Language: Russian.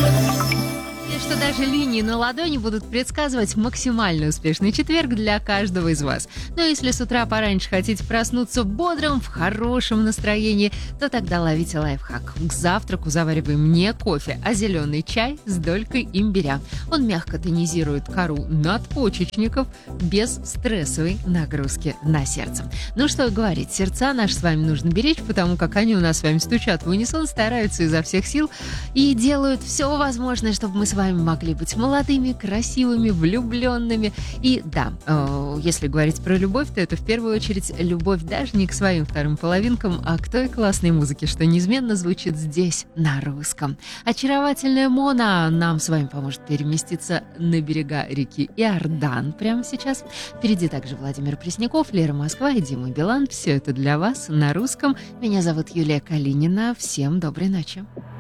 И что даже линии на ладони будут предсказывать максимально успешный четверг для каждого из вас. Но если с утра пораньше хотите проснуться бодрым, в хорошем настроении, то тогда ловите лайфхак. К завтраку завариваем не кофе, а зеленый чай с долькой имбиря. Он мягко тонизирует кору надпочечников без стрессовой нагрузки на сердце. Ну что говорить, сердца наши с вами нужно беречь, потому как они у нас с вами стучат в унисон, стараются изо всех сил и делают все возможное, чтобы мы с вами могли быть молодыми, красивыми, влюбленными. И да, если говорить про любовь, то это в первую очередь любовь даже не к своим вторым половинкам, а к той классной музыке, что неизменно звучит здесь, на русском. Очаровательная Мона нам с вами поможет переместиться на берега реки Иордан прямо сейчас. Впереди также Владимир Пресняков, Лера Москва и Дима Билан. Все это для вас на русском. Меня зовут Юлия Калинина. Всем доброй ночи.